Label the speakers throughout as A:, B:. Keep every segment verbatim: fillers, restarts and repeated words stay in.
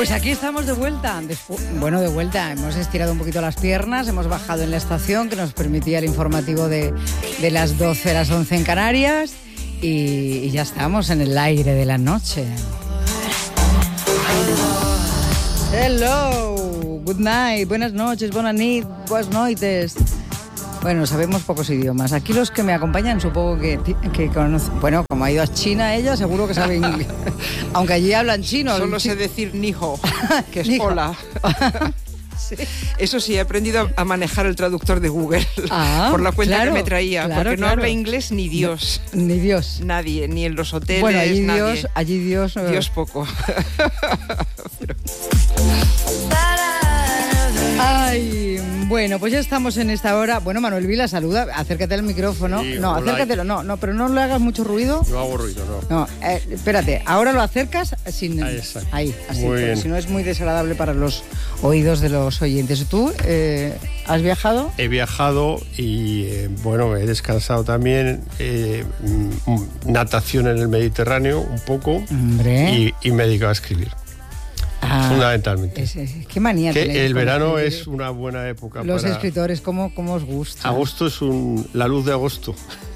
A: Pues aquí estamos de vuelta. Despu- bueno, de vuelta. Hemos estirado un poquito las piernas, hemos bajado en la estación que nos permitía el informativo de, de las doce a las once en Canarias y, y ya estamos en el aire de la noche. Hello, good night, buenas noches, buenas nit, buenas noites. Bueno, sabemos pocos idiomas. Aquí los que me acompañan supongo que, que conocen. Bueno, como ha ido a China ella, seguro que sabe inglés. Aunque allí hablan chino.
B: Solo sé decir ni hao, que es hola. Sí. Eso sí, he aprendido a manejar el traductor de Google ah, por la cuenta
A: claro,
B: que me traía,
A: claro,
B: porque no
A: claro.
B: habla inglés ni Dios.
A: No, ni Dios.
B: Nadie, ni en los hoteles,
A: bueno, allí
B: nadie.
A: Dios, allí Dios.
B: Dios poco. Pero...
A: Ay, bueno, pues ya estamos en esta hora. Bueno, Manuel Vila, saluda, acércate al micrófono.
C: Sí,
A: no,
C: hola.
A: acércatelo, no, no, pero no le hagas mucho ruido.
C: No hago ruido, no.
A: No, eh, espérate, ahora lo acercas sin...
C: Ahí está.
A: Ahí, así,
C: Muy bien.
A: si no es muy desagradable para los oídos de los oyentes. ¿Tú eh, has viajado?
C: He viajado y, eh, bueno, he descansado también. Eh, mm, natación en el Mediterráneo, un poco.
A: Hombre.
C: Y, y me he dedicado a escribir.
A: Ah,
C: fundamentalmente.
A: Es, es, qué manía
C: que
A: tenéis
C: el
A: con
C: verano
A: escribir.
C: es una buena época
A: Los
C: para...
A: escritores, ¿cómo, cómo os gusta?
C: Agosto es un, la luz de agosto.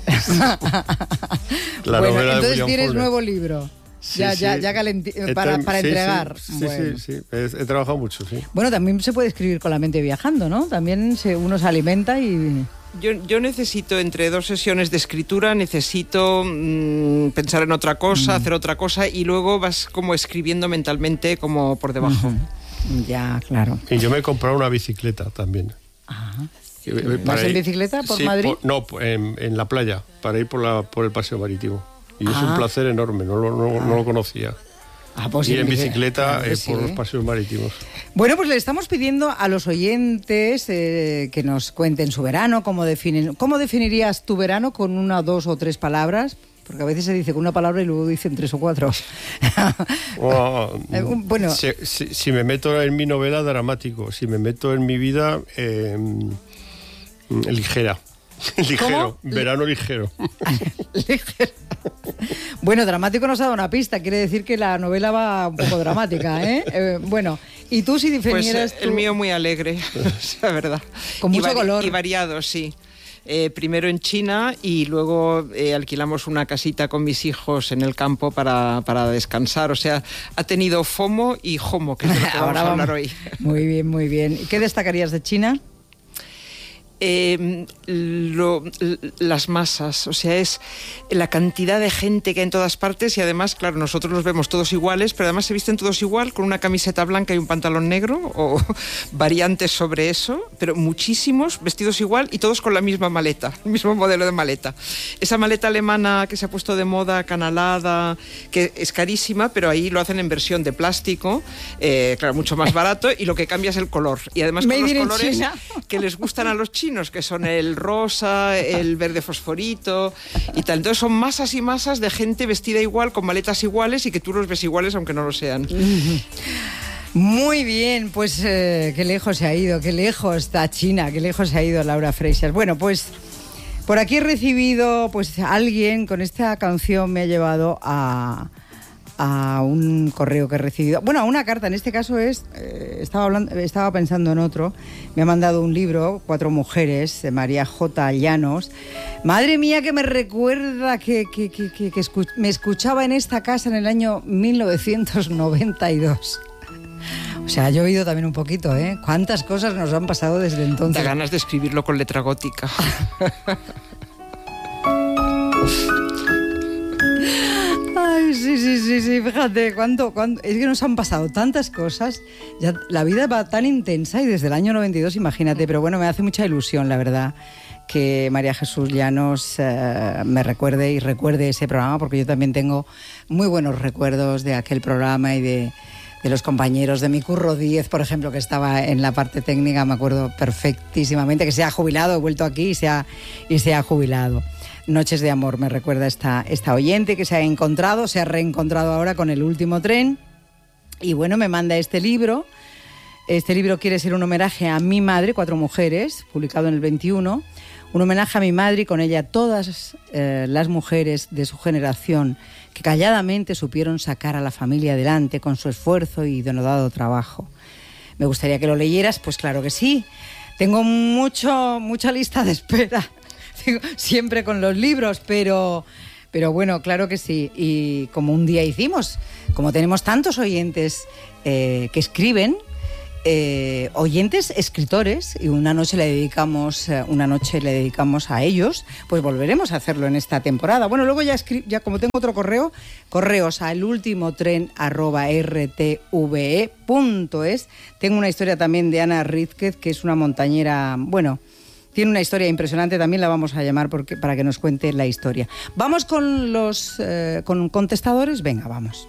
C: La
A: bueno,
C: novela de
A: entonces
C: William
A: tienes
C: Faulkner.
A: nuevo libro.
C: Sí,
A: ya,
C: sí.
A: ya, ya calenti-
C: He
A: para,
C: term-
A: para
C: sí,
A: entregar.
C: Sí,
A: bueno.
C: sí, sí. He, he trabajado mucho, sí.
A: Bueno, también se puede escribir con la mente viajando, ¿no? También se, uno se alimenta y...
B: Yo, yo necesito, entre dos sesiones de escritura, necesito mmm, pensar en otra cosa, mm. hacer otra cosa, y luego vas como escribiendo mentalmente como por debajo.
A: Uh-huh. Ya, claro.
C: Y yo me he comprado una bicicleta también.
A: Ajá.
C: Sí.
A: ¿Vas en bicicleta por
C: sí,
A: Madrid?
C: Por, no, en, en la playa, para ir por, la, por el paseo marítimo. Y ah. es un placer enorme, no lo, no, no lo conocía.
A: Ah, pues
C: ir en bicicleta
A: claro
C: eh,
A: sí.
C: por los paseos marítimos.
A: Bueno, pues le estamos pidiendo a los oyentes eh, que nos cuenten su verano, cómo definen, cómo definirías tu verano con una, dos o tres palabras, porque a veces se dice con una palabra y luego dicen tres o cuatro.
C: Oh,
A: bueno,
C: si, si, si me meto en mi novela, dramático. Si me meto en mi vida, eh, ligera. Ligero,
A: ¿Cómo?
C: verano ligero.
A: Ligero. Bueno, dramático nos ha dado una pista, quiere decir que la novela va un poco dramática, ¿eh? eh bueno, y tú si definieras...
B: Pues eh, el mío muy alegre, la verdad.
A: Con mucho
B: y vari-
A: color.
B: Y variado, sí. Eh, primero en China y luego eh, alquilamos una casita con mis hijos en el campo para, para descansar. O sea, ha tenido FOMO y JOMO, que es de lo que vamos a hablar hoy.
A: Muy bien, muy bien. ¿Y qué destacarías de China?
B: Eh, lo, las masas, o sea, es la cantidad de gente que hay en todas partes y además, claro, nosotros los vemos todos iguales, pero además se visten todos igual, con una camiseta blanca y un pantalón negro o variantes sobre eso, pero muchísimos vestidos igual y todos con la misma maleta, el mismo modelo de maleta. Esa maleta alemana que se ha puesto de moda, canalada, que es carísima, pero ahí lo hacen en versión de plástico, eh, claro, mucho más barato, y lo que cambia es el color. Y además con los colores que les gustan a los chinos, que son el rosa, el verde fosforito y tal. Entonces son masas y masas de gente vestida igual, con maletas iguales y que tú los ves iguales aunque no lo sean.
A: Muy bien, pues eh, qué lejos se ha ido, qué lejos está China, qué lejos se ha ido Laura Freixas. Bueno, pues por aquí he recibido, pues alguien con esta canción me ha llevado a... a un correo que he recibido, bueno, a una carta, en este caso es, eh, estaba, hablando, estaba pensando en otro, me ha mandado un libro, Cuatro mujeres, de María J. Llanos. Madre mía, que me recuerda que, que, que, que, que escuch- me escuchaba en esta casa en el año mil novecientos noventa y dos. O sea, ha llovido también un poquito, ¿eh? ¿Cuántas cosas nos han pasado desde entonces?
B: Da ganas de escribirlo con letra gótica.
A: Ay, sí, sí, sí, sí, fíjate, cuánto, cuánto, es que nos han pasado tantas cosas, ya la vida va tan intensa y desde el año noventa y dos, imagínate, pero bueno, me hace mucha ilusión, la verdad, que María Jesús Llanos eh, me recuerde y recuerde ese programa, porque yo también tengo muy buenos recuerdos de aquel programa y de, de los compañeros de mi Curro Díez, por ejemplo, que estaba en la parte técnica, me acuerdo perfectísimamente, que se ha jubilado, he vuelto aquí y se ha, y se ha jubilado. Noches de amor, me recuerda esta, esta oyente que se ha encontrado, se ha reencontrado ahora con El último tren. Y bueno, me manda este libro. Este libro quiere ser un homenaje a mi madre, Cuatro mujeres, publicado en el veintiuno. Un homenaje a mi madre y con ella a todas eh, las mujeres de su generación que calladamente supieron sacar a la familia adelante con su esfuerzo y denodado trabajo. Me gustaría que lo leyeras, pues claro que sí. Tengo mucho, mucha lista de espera, siempre con los libros, pero, pero bueno, claro que sí. Y como un día hicimos, como tenemos tantos oyentes eh, que escriben, eh, oyentes escritores, y una noche le dedicamos, eh, una noche le dedicamos a ellos, pues volveremos a hacerlo en esta temporada. Bueno, luego ya, escri- ya como tengo otro correo, correos a elultimotren arroba r t v e punto es. Tengo una historia también de Ana Rízquez, que es una montañera, bueno, tiene una historia impresionante, también la vamos a llamar porque, para que nos cuente la historia. ¿Vamos con los eh, con contestadores? Venga, vamos.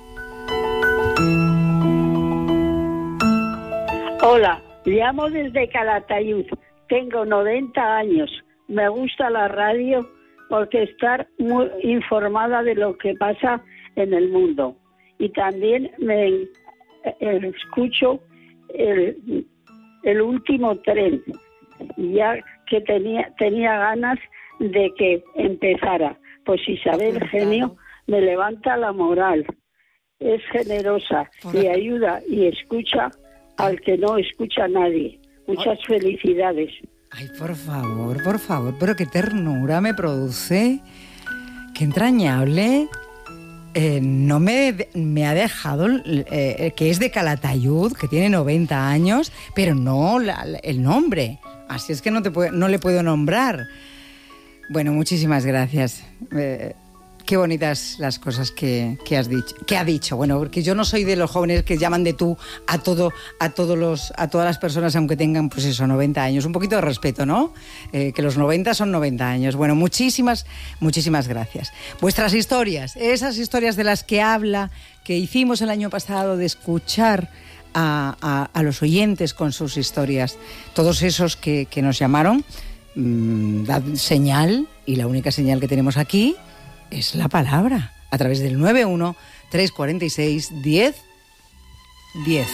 D: Hola, llamo desde Calatayud, tengo noventa años, me gusta la radio porque estar muy informada de lo que pasa en el mundo y también me eh, escucho el, el último tren, ya que tenía, tenía ganas de que empezara, pues Isabel Genio me levanta la moral, es generosa y ayuda y escucha al que no escucha a nadie. Muchas felicidades.
A: Ay, por favor, por favor, pero qué ternura me produce, qué entrañable. Eh, no me, me ha dejado, eh, que es de Calatayud, que tiene noventa años, pero no la, el nombre. Así es que no, te puedo, no le puedo nombrar. Bueno, muchísimas gracias. Eh, Qué bonitas las cosas que, que has dicho, que ha dicho. Bueno, porque yo no soy de los jóvenes que llaman de tú a todo, a todos los, a todas las personas, aunque tengan, pues eso, noventa años. Un poquito de respeto, ¿no? Eh, que los noventa son noventa años. Bueno, muchísimas, muchísimas gracias. Vuestras historias, esas historias de las que habla, que hicimos el año pasado, de escuchar a, a, a los oyentes con sus historias, todos esos que, que nos llamaron, mmm, dad señal, y la única señal que tenemos aquí es la palabra, a través del nueve uno, tres cuatro seis, diez, diez.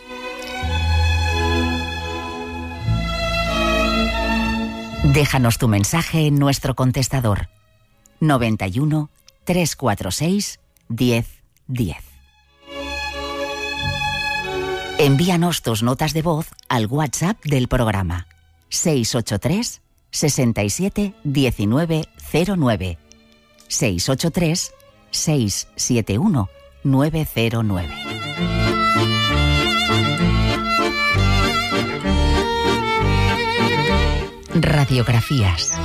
E: Déjanos tu mensaje en nuestro contestador noventa y uno, tres cuatro seis, diez, diez. Envíanos tus notas de voz al WhatsApp del programa seis ocho tres, seis siete, uno nueve cero nueve. seis ocho tres, seis siete uno, nueve cero nueve. Radiografías.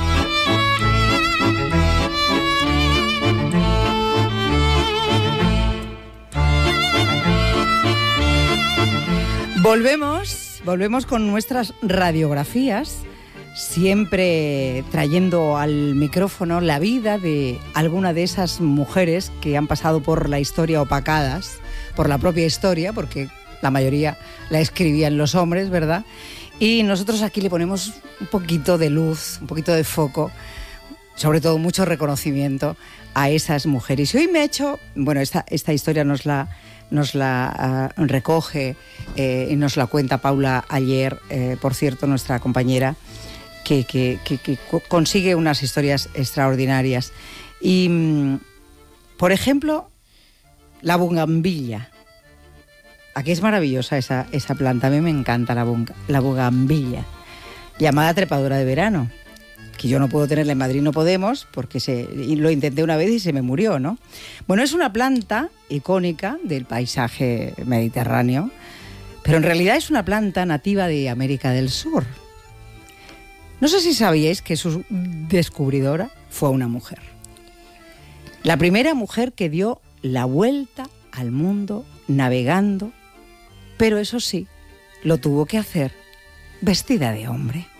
A: Volvemos, volvemos con nuestras radiografías, siempre trayendo al micrófono la vida de alguna de esas mujeres que han pasado por la historia opacadas, por la propia historia, porque la mayoría la escribían los hombres, ¿verdad? Y nosotros aquí le ponemos un poquito de luz, un poquito de foco, sobre todo mucho reconocimiento a esas mujeres. Y hoy me ha hecho, bueno, esta, esta historia nos la, nos la uh, recoge eh, y nos la cuenta Paula Ayer, eh, por cierto, nuestra compañera, Que, que, que, que consigue unas historias extraordinarias. Y, por ejemplo, la bugambilla. Aquí es maravillosa esa, esa planta, a mí me encanta la, bunga, la bugambilla, llamada trepadora de verano, que yo no puedo tenerla en Madrid, no podemos, porque se, lo intenté una vez y se me murió, ¿no? Bueno, es una planta icónica del paisaje mediterráneo, pero en realidad es una planta nativa de América del Sur. No sé si sabíais que su descubridora fue una mujer. La primera mujer que dio la vuelta al mundo navegando, pero eso sí, lo tuvo que hacer vestida de hombre.